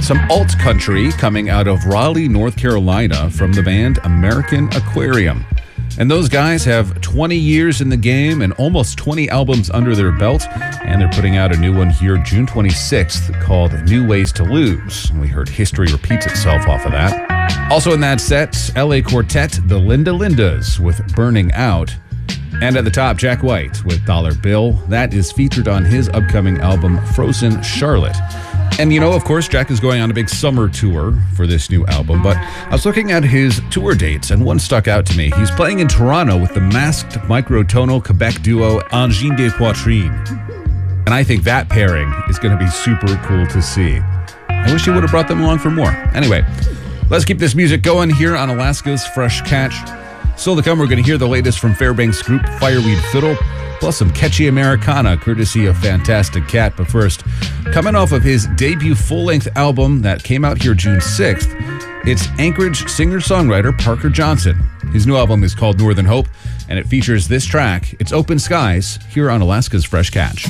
some alt country coming out of Raleigh, North Carolina from the band American Aquarium. And those guys have 20 years in the game and almost 20 albums under their belt. And they're putting out a new one here June 26th called New Ways to Lose. We heard History Repeats Itself off of that. Also in that set, LA Quartet, the Linda Lindas with Burning Out. And at the top, Jack White with Dollar Bill. That is featured on his upcoming album, Frozen Charlotte. And of course, Jack is going on a big summer tour for this new album, but I was looking at his tour dates, and one stuck out to me. He's playing in Toronto with the masked microtonal Quebec duo Angine des Poitrines. And I think that pairing is going to be super cool to see. I wish he would have brought them along for more. Anyway, let's keep this music going here on Alaska's Fresh Catch. Still to come, we're going to hear the latest from Fairbanks group Fireweed Fiddle, plus some catchy Americana, courtesy of Fantastic Cat. But first, coming off of his debut full-length album that came out here June 6th, it's Anchorage singer-songwriter Parker Johnson. His new album is called Northern Hope, and it features this track. It's Open Skies, here on Alaska's Fresh Catch.